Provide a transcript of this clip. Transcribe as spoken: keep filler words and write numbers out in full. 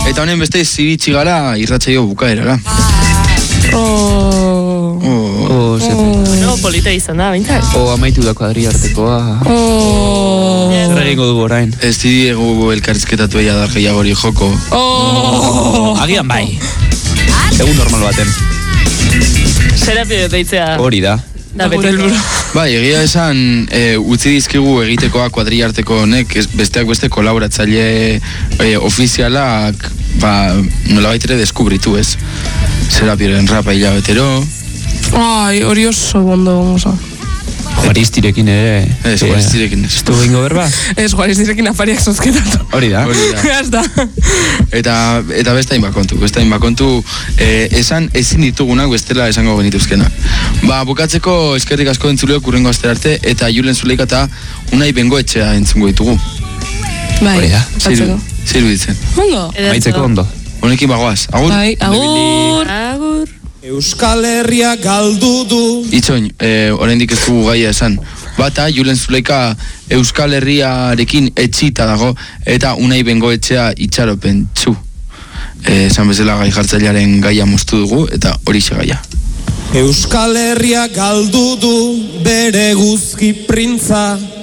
Eta honen beste ziritsi gara irratsaio bukaerara. Oh. Oh, no, polita izan da, bintzak. Oh, amaitu da kuadriartekoa. Oh. Zer egingo dugu orain. Ez diegu elkarrizketatu eia da gehiagori joko. Oh. Agian bai. Egun normal baten. Serapio deitzea. Hori da. Da beteko. Bai, egia esan, e, utzi dizkigu egitekoa kuadriarteko honek, ez, besteak beste kolaboratzaile e, ofizialak, ba, nolabait ere deskubritu ez. Serapioren rapa hilabetero. Ai, hori oso bondo gongoza. Juaristirekin ere. Ez, Juaristirekin ez. Estu bingo berba? Ez, Juaristirekin afariak zozketatu. Hori da. Hori da. Ez da. Eta, eta besta inbakontu, besta inbakontu, eh, esan ezin ditugunak bestela esango genituzkenak. Ba, bukatzeko eskerrik asko entzuleok urrengo astera arte, eta Julen Zuleika eta Unai Bengoetxea entzungo ditugu. Bai, hori da. Ziru ditzen. Ondo. Maitzeko ondo. Honekin bagoaz, agur? Bai, agur. Agur. Euskal Herria galdu du. Itxoin, eh, oraindik ez dugu gaia esan. Bata, Julen Zuleika Euskal Herriarekin etxita dago, eta Unai Bengoetxea itxaropen txu. Eh, esan bezala gai jartzailearen gaia moztu dugu, eta hori gaia. Euskal Herria galdu du bere guzki printza.